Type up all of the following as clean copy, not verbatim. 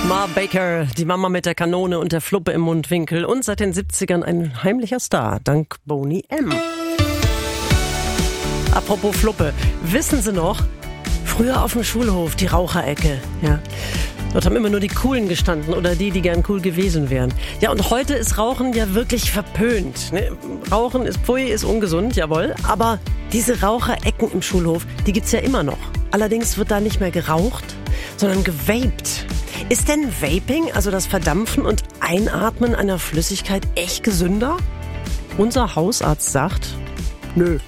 Ma Baker, die Mama mit der Kanone und der Fluppe im Mundwinkel und seit den 70ern ein heimlicher Star, dank Boney M. Apropos Fluppe, wissen Sie noch, früher auf dem Schulhof, die Raucherecke, ja. Dort haben immer nur die Coolen gestanden oder die gern cool gewesen wären. Ja, und heute ist Rauchen ja wirklich verpönt. Ne? Rauchen ist pfui, ist ungesund, jawohl. Aber diese Raucherecken im Schulhof, die gibt's ja immer noch. Allerdings wird da nicht mehr geraucht, sondern gewaped. Ist denn Vaping, also das Verdampfen und Einatmen einer Flüssigkeit, echt gesünder? Unser Hausarzt sagt, nö.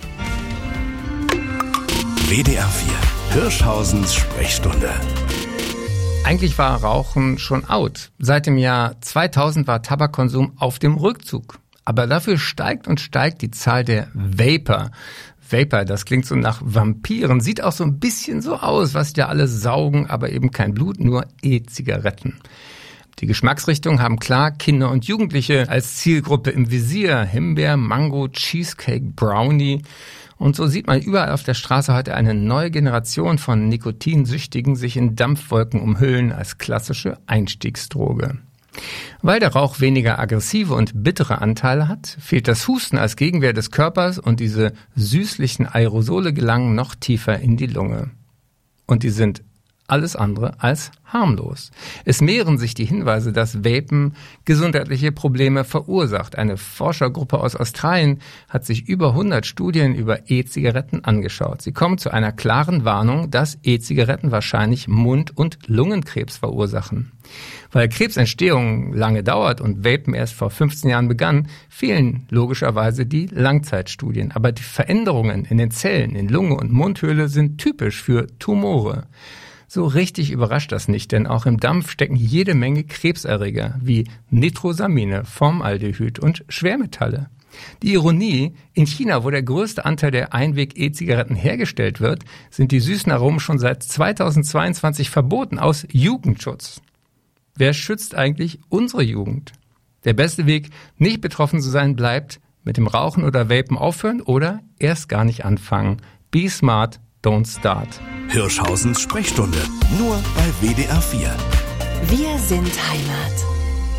WDR 4, Hirschhausens Sprechstunde. Eigentlich war Rauchen schon out. Seit dem Jahr 2000 war Tabakkonsum auf dem Rückzug. Aber dafür steigt und steigt die Zahl der Vapor. Vapor, das klingt so nach Vampiren, sieht auch so ein bisschen so aus, was die alle saugen, aber eben kein Blut, nur E-Zigaretten. Die Geschmacksrichtungen haben klar Kinder und Jugendliche als Zielgruppe im Visier. Himbeer, Mango, Cheesecake, Brownie. Und so sieht man überall auf der Straße heute eine neue Generation von Nikotinsüchtigen sich in Dampfwolken umhüllen als klassische Einstiegsdroge. Weil der Rauch weniger aggressive und bittere Anteile hat, fehlt das Husten als Gegenwehr des Körpers und diese süßlichen Aerosole gelangen noch tiefer in die Lunge. Und die sind alles andere als harmlos. Es mehren sich die Hinweise, dass Vapen gesundheitliche Probleme verursacht. Eine Forschergruppe aus Australien hat sich über 100 Studien über E-Zigaretten angeschaut. Sie kommen zu einer klaren Warnung, dass E-Zigaretten wahrscheinlich Mund- und Lungenkrebs verursachen. Weil Krebsentstehung lange dauert und Vapen erst vor 15 Jahren begann, fehlen logischerweise die Langzeitstudien. Aber die Veränderungen in den Zellen in Lunge und Mundhöhle sind typisch für Tumore. So richtig überrascht das nicht, denn auch im Dampf stecken jede Menge Krebserreger wie Nitrosamine, Formaldehyd und Schwermetalle. Die Ironie, in China, wo der größte Anteil der Einweg-E-Zigaretten hergestellt wird, sind die süßen Aromen schon seit 2022 verboten aus Jugendschutz. Wer schützt eigentlich unsere Jugend? Der beste Weg, nicht betroffen zu sein, bleibt mit dem Rauchen oder Vapen aufhören oder erst gar nicht anfangen. Be smart, don't start. Hirschhausens Sprechstunde, nur bei WDR 4. Wir sind Heimat.